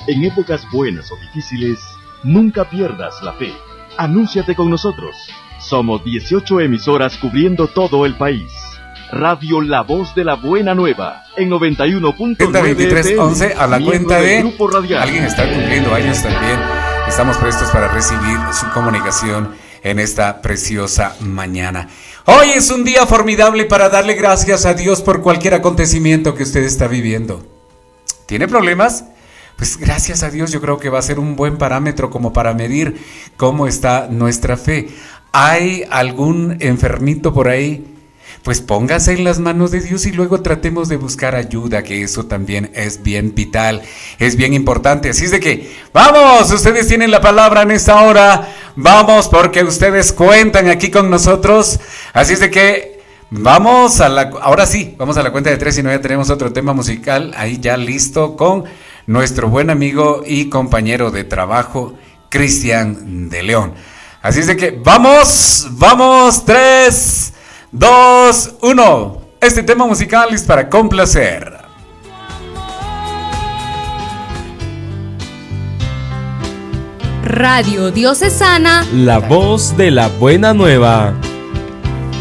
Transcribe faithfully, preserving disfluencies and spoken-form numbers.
En épocas buenas o difíciles, nunca pierdas la fe. Anúnciate con nosotros. Somos dieciocho emisoras cubriendo todo el país. Radio La Voz de la Buena Nueva, en noventa y uno punto nueve veintitrés once, a la cuenta de alguien está cumpliendo años también. Estamos prestos para recibir su comunicación en esta preciosa mañana. Hoy es un día formidable para darle gracias a Dios por cualquier acontecimiento que usted está viviendo. ¿Tiene problemas? Pues gracias a Dios yo creo que va a ser un buen parámetro como para medir cómo está nuestra fe. ¿Hay algún enfermito por ahí? Pues póngase en las manos de Dios y luego tratemos de buscar ayuda, que eso también es bien vital, es bien importante. Así es de que, vamos, ustedes tienen la palabra en esta hora, vamos, porque ustedes cuentan aquí con nosotros. Así es de que, vamos a la, ahora sí, vamos a la cuenta de tres y no ya tenemos otro tema musical ahí ya listo con nuestro buen amigo y compañero de trabajo, Cristian de León. Así es de que, vamos, vamos, tres... Dos, uno. Este tema musical es para complacer. Radio Diocesana, La Voz de la Buena Nueva.